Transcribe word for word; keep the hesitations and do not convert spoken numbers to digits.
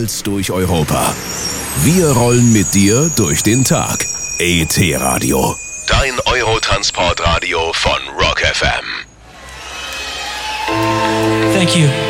stolz durch Europa. Wir rollen mit dir durch den Tag. E T-Radio, dein Eurotransportradio von Rock F M. Thank you.